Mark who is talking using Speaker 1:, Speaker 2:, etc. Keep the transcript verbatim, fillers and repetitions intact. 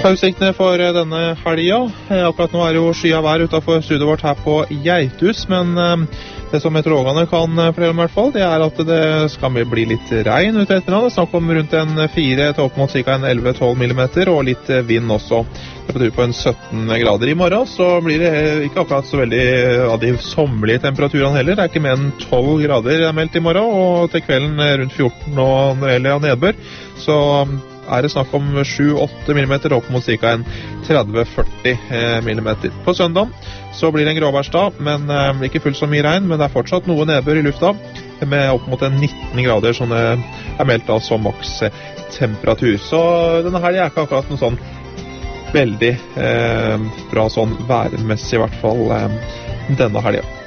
Speaker 1: Utsiktene for denne helga. Akkurat nå er det jo skya vær utenfor studioet vårt her på Geithus, men det som meteorologene kan fortelle om i hvert fall, det er at det skal bli litt regn ute etter nå. Det snakker om rundt en fire til opp mot ca. en elleve til tolv millimeter, og litt vind også. Det betyr på en sytten grader. I morgen så blir det ikke akkurat så veldig av de sommerlige temperaturene heller. Det er ikke mer enn tolv grader meldt i morgen, og til kvelden rundt fjorten og når det gjelder nedbør, så er det snakk om sju til åtte millimeter opp mot ca. en tretti til førti millimeter. På søndag så blir det en gråværsdag, men eh, ikke fullt så mye regn, men det er fortsatt noe nedbør i lufta, med opp mot en nitten grader, som det er meldt av som maks temperatur. Så denne her er ikke akkurat noe sånn veldig eh, bra sånn værmessig, i hvert fall eh, denne helgen.